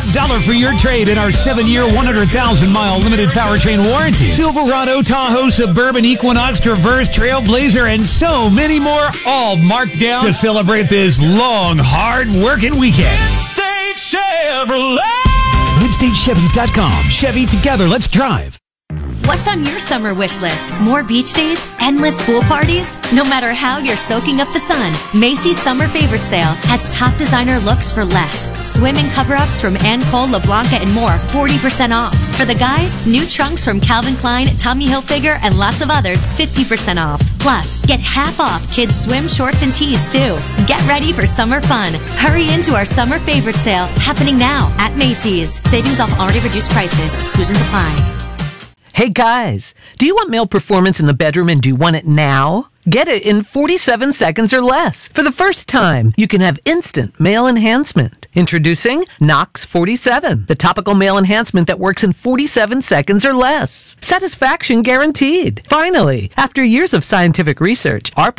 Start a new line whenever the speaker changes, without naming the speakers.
$1 for your trade in our 7-year, 100,000-mile limited powertrain warranty. Silverado, Tahoe, Suburban, Equinox, Traverse, Trailblazer, and so many more, all marked down to celebrate this long, hard-working weekend.
Midstate Chevrolet.
MidstateChevy.com. Chevy, together, let's drive.
What's on your summer wish list? More beach days? Endless pool parties? No matter how you're soaking up the sun, Macy's Summer Favorite Sale has top designer looks for less. Swimming cover-ups from Anne Cole, LeBlanca, and more, 40% off. For the guys, new trunks from Calvin Klein, Tommy Hilfiger, and lots of others, 50% off. Plus, get half off kids' swim shorts and tees, too. Get ready for summer fun. Hurry into our Summer Favorite Sale, happening now at Macy's. Savings off already reduced prices. Exclusions apply.
Hey guys, do you want male performance in the bedroom and do you want it now? Get it in 47 seconds or less. For the first time, you can have instant male enhancement. Introducing Nox 47, the topical male enhancement that works in 47 seconds or less. Satisfaction guaranteed. Finally, after years of scientific research, our